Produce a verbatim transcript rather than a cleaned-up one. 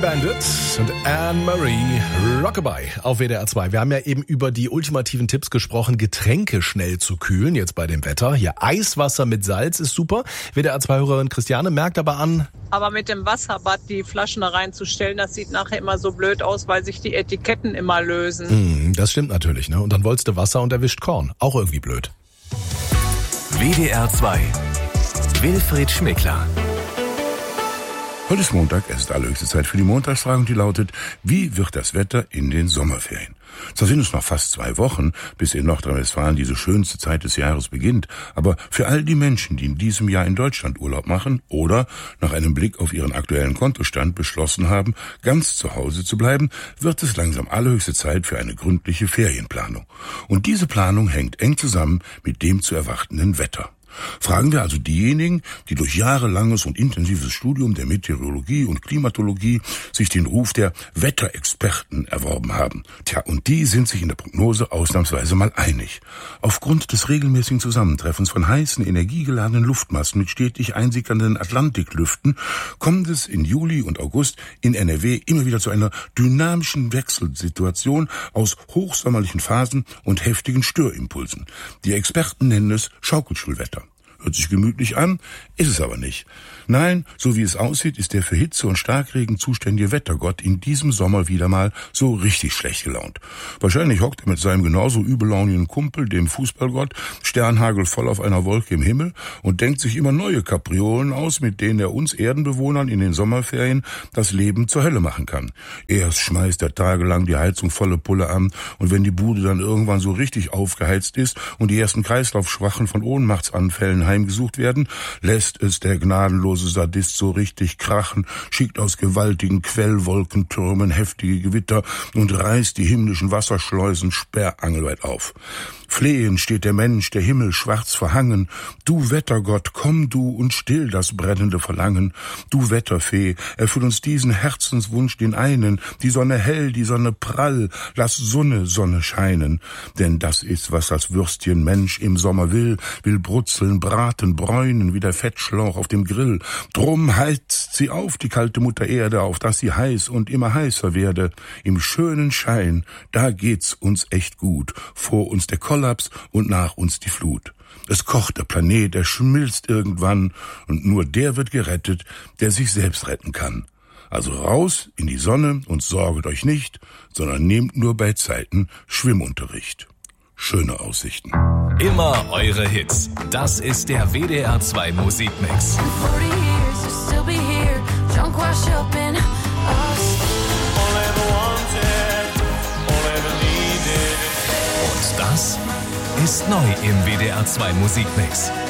Bandit und Anne-Marie Rockabye auf W D R zwei. Wir haben ja eben über die ultimativen Tipps gesprochen, Getränke schnell zu kühlen, jetzt bei dem Wetter. Hier Eiswasser mit Salz ist super. W D R zwei-Hörerin Christiane merkt aber an... Aber mit dem Wasserbad die Flaschen da reinzustellen, das sieht nachher immer so blöd aus, weil sich die Etiketten immer lösen. Mm, das stimmt natürlich, ne? Und dann wolltest du Wasser und erwischt Korn. Auch irgendwie blöd. W D R zwei. Wilfried Schmickler. Heute ist Montag, es ist allerhöchste Zeit für die Montagsfrage und die lautet, wie wird das Wetter in den Sommerferien? Zwar sind es noch fast zwei Wochen, bis in Nordrhein-Westfalen diese schönste Zeit des Jahres beginnt, aber für all die Menschen, die in diesem Jahr in Deutschland Urlaub machen oder nach einem Blick auf ihren aktuellen Kontostand beschlossen haben, ganz zu Hause zu bleiben, wird es langsam allerhöchste Zeit für eine gründliche Ferienplanung. Und diese Planung hängt eng zusammen mit dem zu erwartenden Wetter. Fragen wir also diejenigen, die durch jahrelanges und intensives Studium der Meteorologie und Klimatologie sich den Ruf der Wetterexperten erworben haben. Tja, und die sind sich in der Prognose ausnahmsweise mal einig. Aufgrund des regelmäßigen Zusammentreffens von heißen, energiegeladenen Luftmassen mit stetig einsickernden Atlantiklüften kommt es in Juli und August in N R W immer wieder zu einer dynamischen Wechselsituation aus hochsommerlichen Phasen und heftigen Störimpulsen. Die Experten nennen es Schaukelstuhlwetter. Hört sich gemütlich an, ist es aber nicht. Nein, so wie es aussieht, ist der für Hitze und Starkregen zuständige Wettergott in diesem Sommer wieder mal so richtig schlecht gelaunt. Wahrscheinlich hockt er mit seinem genauso übellaunigen Kumpel, dem Fußballgott, Sternhagel voll auf einer Wolke im Himmel und denkt sich immer neue Kapriolen aus, mit denen er uns Erdenbewohnern in den Sommerferien das Leben zur Hölle machen kann. Erst schmeißt er tagelang die Heizung volle Pulle an und wenn die Bude dann irgendwann so richtig aufgeheizt ist und die ersten Kreislaufschwachen von Ohnmachtsanfällen heimgesucht werden, lässt es der gnadenlose Sadist so richtig krachen, schickt aus gewaltigen Quellwolkentürmen heftige Gewitter und reißt die himmlischen Wasserschleusen sperrangelweit auf. Flehend steht der Mensch, der Himmel schwarz verhangen. Du Wettergott, komm du und still das brennende Verlangen. Du Wetterfee, erfüll uns diesen Herzenswunsch, den einen. Die Sonne hell, die Sonne prall, lass Sonne, Sonne scheinen. Denn das ist, was das Würstchen Mensch im Sommer will, will brutzeln, braten, bräunen, wie der Fettschlauch auf dem Grill. Drum heizt sie auf, die kalte Mutter Erde, auf dass sie heiß und immer heißer werde. Im schönen Schein, da geht's uns echt gut. Vor uns der Kollaps und nach uns die Flut. Es kocht der Planet, er schmilzt irgendwann und nur der wird gerettet, der sich selbst retten kann. Also raus in die Sonne und sorget euch nicht, sondern nehmt nur bei Zeiten Schwimmunterricht. Schöne Aussichten. Immer eure Hits. Das ist der W D R zwei Musikmix. Und das ist neu im W D R zwei Musikmix.